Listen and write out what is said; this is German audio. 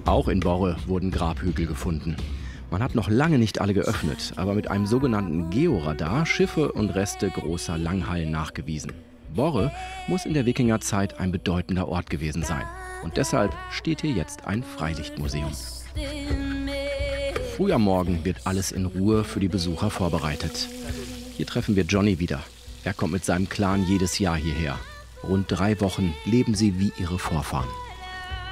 Auch in Borre wurden Grabhügel gefunden. Man hat noch lange nicht alle geöffnet, aber mit einem sogenannten Georadar Schiffe und Reste großer Langhallen nachgewiesen. Borre muss in der Wikingerzeit ein bedeutender Ort gewesen sein. Und deshalb steht hier jetzt ein Freilichtmuseum. Früh am Morgen wird alles in Ruhe für die Besucher vorbereitet. Hier treffen wir Johnny wieder. Er kommt mit seinem Clan jedes Jahr hierher. Rund 3 Wochen leben sie wie ihre Vorfahren.